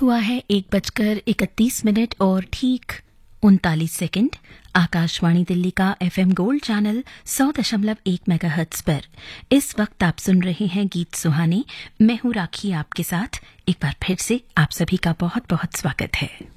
हुआ है 1:31 और ठीक 39 सेकंड। आकाशवाणी दिल्ली का एफएम गोल्ड चैनल 100.1 मेगाहर्ट्ज पर इस वक्त आप सुन रहे हैं गीत सुहाने। मैं हूं राखी आपके साथ। एक बार फिर से आप सभी का बहुत बहुत स्वागत है।